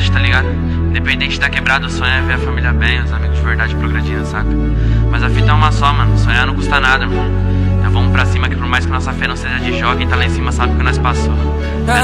tá ligado? Independente da quebrada, o sonho é ver a família bem, os amigos de verdade progredindo, saca? Mas a fita é uma só, mano, sonhar não custa nada, irmão. Então vamos pra cima que por mais que nossa fé não seja de jogo, quem tá lá em cima sabe o que nós passou.